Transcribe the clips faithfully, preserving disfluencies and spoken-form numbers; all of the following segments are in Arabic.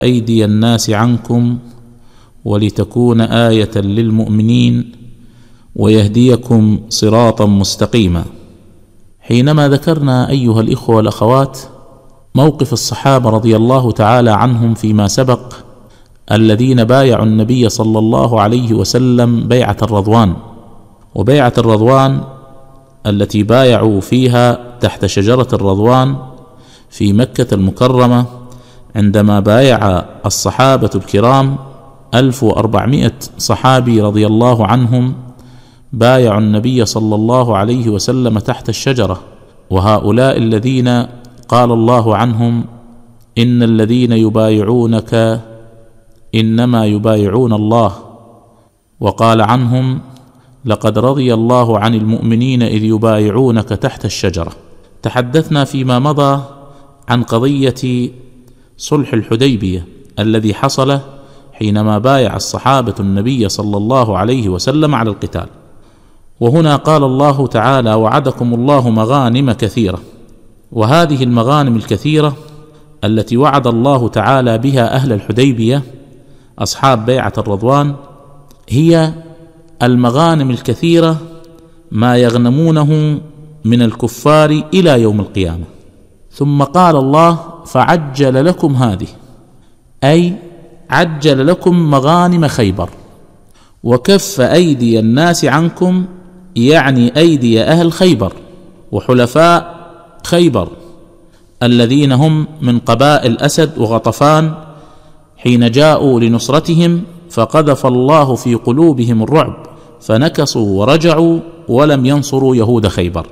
أيدي الناس عنكم ولتكون آية للمؤمنين ويهديكم صراطا مستقيما. حينما ذكرنا أيها الإخوة والأخوات موقف الصحابة رضي الله تعالى عنهم فيما سبق الذين بايعوا النبي صلى الله عليه وسلم بيعة الرضوان، وبيعة الرضوان التي بايعوا فيها تحت شجرة الرضوان في مكة المكرمة، عندما بايع الصحابة الكرام ألف وأربعمائة صحابي رضي الله عنهم بايعوا النبي صلى الله عليه وسلم تحت الشجرة. وهؤلاء الذين قال الله عنهم: إن الذين يبايعونك إنما يبايعون الله، وقال عنهم: لقد رضي الله عن المؤمنين إذ يبايعونك تحت الشجرة. تحدثنا فيما مضى عن قضية صلح الحديبية الذي حصل حينما بايع الصحابة النبي صلى الله عليه وسلم على القتال. وهنا قال الله تعالى: وعدكم الله مغانم كثيرة. وهذه المغانم الكثيرة التي وعد الله تعالى بها أهل الحديبية أصحاب بيعة الرضوان هي المغانم الكثيرة ما يغنمونه من الكفار إلى يوم القيامة. ثم قال الله: فعجل لكم هذه، أي عجل لكم مغانم خيبر، وكف أيدي الناس عنكم، يعني أيدي أهل خيبر وحلفاء خيبر الذين هم من قبائل أسد وغطفان، حين جاءوا لنصرتهم فقذف الله في قلوبهم الرعب فنكصوا ورجعوا ولم ينصروا يهود خيبر.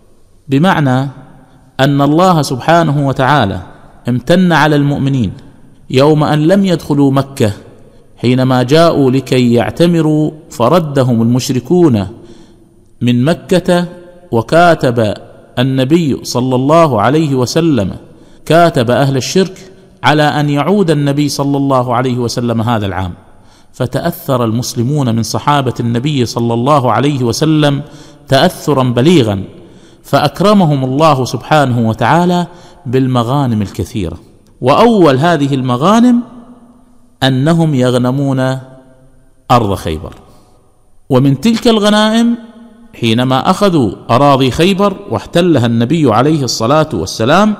بمعنى أن الله سبحانه وتعالى امتن على المؤمنين يوم أن لم يدخلوا مكة، حينما جاءوا لكي يعتمروا فردهم المشركون من مكة، وكاتب النبي صلى الله عليه وسلم كاتب أهل الشرك على أن يعود النبي صلى الله عليه وسلم هذا العام. فتأثر المسلمون من صحابة النبي صلى الله عليه وسلم تأثرا بليغا، فأكرمهم الله سبحانه وتعالى بالمغانم الكثيرة. وأول هذه المغانم أنهم يغنمون أرض خيبر. ومن تلك الغنائم حينما أخذوا أراضي خيبر واحتلها النبي عليه الصلاة والسلام،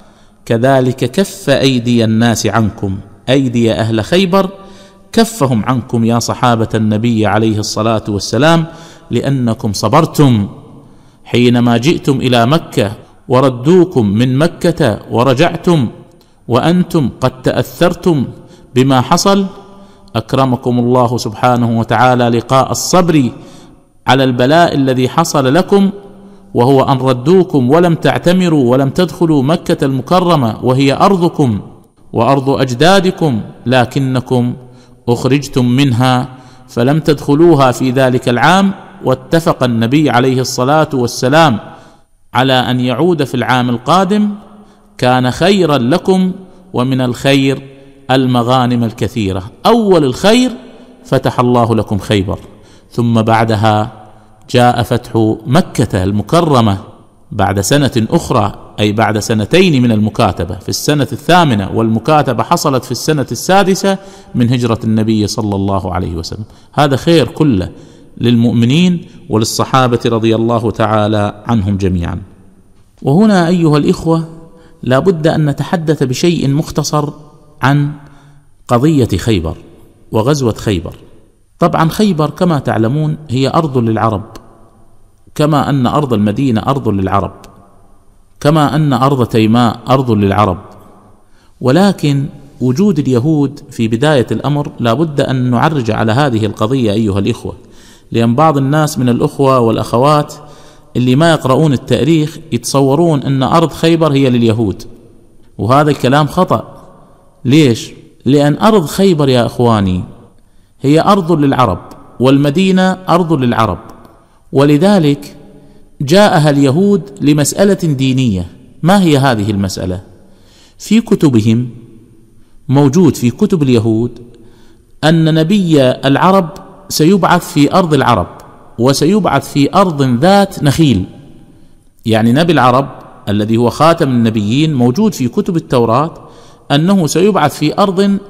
كذلك كف أيدي الناس عنكم، أيدي أهل خيبر كفهم عنكم يا صحابة النبي عليه الصلاة والسلام، لأنكم صبرتم حينما جئتم إلى مكة وردوكم من مكة ورجعتم وأنتم قد تأثرتم بما حصل. أكرمكم الله سبحانه وتعالى لقاء الصبر على البلاء الذي حصل لكم، وهو أن ردوكم ولم تعتمروا ولم تدخلوا مكة المكرمة وهي أرضكم وأرض أجدادكم، لكنكم أخرجتم منها فلم تدخلوها في ذلك العام. واتفق النبي عليه الصلاة والسلام على أن يعود في العام القادم، كان خيرا لكم. ومن الخير المغانم الكثيرة. أول الخير فتح الله لكم خيبر، ثم بعدها جاء فتح مكة المكرمة بعد سنة أخرى، أي بعد سنتين من المكاتبة في السنة الثامنة، والمكاتبة حصلت في السنة السادسة من هجرة النبي صلى الله عليه وسلم. هذا خير كله للمؤمنين وللصحابة رضي الله تعالى عنهم جميعا. وهنا أيها الإخوة لا بد أن نتحدث بشيء مختصر عن قضية خيبر وغزوة خيبر. طبعا خيبر كما تعلمون هي أرض للعرب، كما أن أرض المدينة أرض للعرب، كما أن أرض تيماء أرض للعرب. ولكن وجود اليهود في بداية الأمر لا بد أن نعرج على هذه القضية أيها الإخوة، لأن بعض الناس من الأخوة والأخوات اللي ما يقرؤون التاريخ يتصورون أن أرض خيبر هي لليهود، وهذا الكلام خطأ. ليش؟ لأن أرض خيبر يا أخواني هي أرض للعرب، والمدينة أرض للعرب، ولذلك جاءها اليهود لمسألة دينية. ما هي هذه المسألة؟ في كتبهم موجود في كتب اليهود أن نبي العرب سيبعث في أرض العرب، وسيبعث في أرض ذات نخيل. يعني نبي العرب الذي هو خاتم النبيين موجود في كتب التوراة أنه سيبعث في أرض